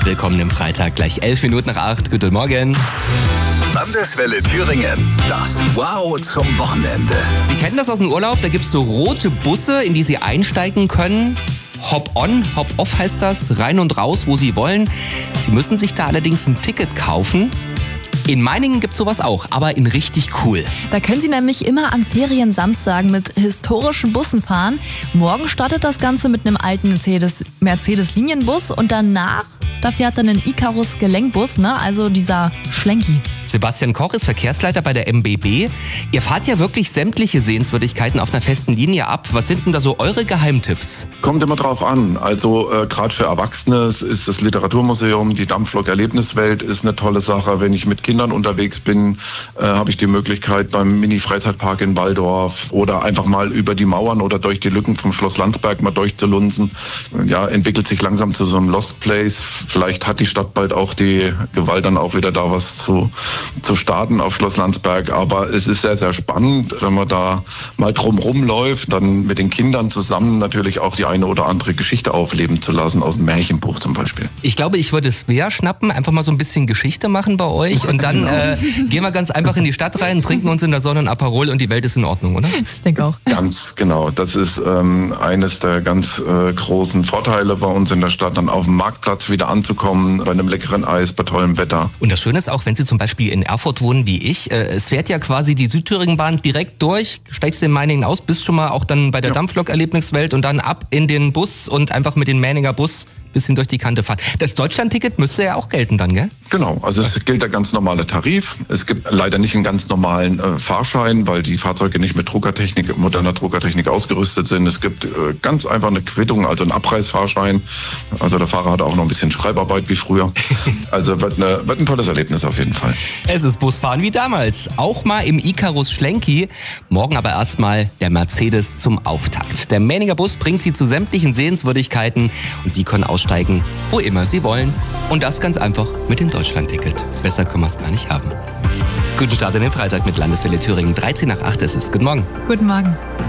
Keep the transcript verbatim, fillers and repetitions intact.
Willkommen im Freitag, gleich elf Minuten nach acht. Guten Morgen. Landeswelle Thüringen, das Wow zum Wochenende. Sie kennen das aus dem Urlaub, da gibt es so rote Busse, in die Sie einsteigen können. Hop-on, Hop-off heißt das, rein und raus, wo Sie wollen. Sie müssen sich da allerdings ein Ticket kaufen. In Meiningen gibt's sowas auch, aber in richtig cool. Da können Sie nämlich immer an Feriensamstagen mit historischen Bussen fahren. Morgen startet das Ganze mit einem alten Mercedes, Mercedes-Linienbus und danach, da fährt dann ein Icarus-Gelenkbus, ne? Also dieser Schlenki. Sebastian Koch ist Verkehrsleiter bei der M B B. Ihr fahrt ja wirklich sämtliche Sehenswürdigkeiten auf einer festen Linie ab. Was sind denn da so eure Geheimtipps? Kommt immer drauf an. Also äh, gerade für Erwachsene ist das Literaturmuseum, die Dampflok-Erlebniswelt ist eine tolle Sache. Wenn ich mit Kindern unterwegs bin, äh, habe ich die Möglichkeit beim Mini-Freizeitpark in Walldorf oder einfach mal über die Mauern oder durch die Lücken vom Schloss Landsberg mal durchzulunzen. Ja, entwickelt sich langsam zu so einem Lost Place. Vielleicht hat die Stadt bald auch die Gewalt, dann auch wieder da was zu, zu starten auf Schloss Landsberg. Aber es ist sehr, sehr spannend, wenn man da mal drumherum läuft, dann mit den Kindern zusammen natürlich auch die eine oder andere Geschichte aufleben zu lassen, aus dem Märchenbuch zum Beispiel. Ich glaube, ich würde Svea schnappen, einfach mal so ein bisschen Geschichte machen bei euch und dann äh, gehen wir ganz einfach in die Stadt rein, trinken uns in der Sonne ein Aperol und die Welt ist in Ordnung, oder? Ich denke auch. Ganz genau. Das ist ähm, eines der ganz äh, großen Vorteile bei uns in der Stadt, dann auf dem Marktplatz wieder anzukommen, bei einem leckeren Eis, bei tollem Wetter. Und das Schöne ist auch, wenn Sie zum Beispiel in Erfurt wohnen wie ich, äh, es fährt ja quasi die Südthüringenbahn direkt durch, steigst in Meiningen aus, bist schon mal auch dann bei der ja. Dampflok-Erlebniswelt und dann ab in den Bus und einfach mit dem Meininger Bus bisschen durch die Kante fahren. Das Deutschlandticket müsste ja auch gelten dann, gell? Genau, also es gilt der ganz normale Tarif. Es gibt leider nicht einen ganz normalen äh, Fahrschein, weil die Fahrzeuge nicht mit Druckertechnik, moderner Druckertechnik ausgerüstet sind. Es gibt äh, ganz einfach eine Quittung, also einen Abreißfahrschein. Also der Fahrer hat auch noch ein bisschen Schreibarbeit wie früher. Also wird, eine, wird ein tolles Erlebnis auf jeden Fall. Es ist Busfahren wie damals. Auch mal im Icarus Schlenki. Morgen aber erstmal der Mercedes zum Auftakt. Der Meininger Bus bringt Sie zu sämtlichen Sehenswürdigkeiten und Sie können aussteigen, wo immer Sie wollen. Und das ganz einfach mit dem Deutschlandticket. Besser können wir es gar nicht haben. Guten Start in den Freitag mit Landeswelle Thüringen. dreizehn nach acht ist es. Guten Morgen. Guten Morgen.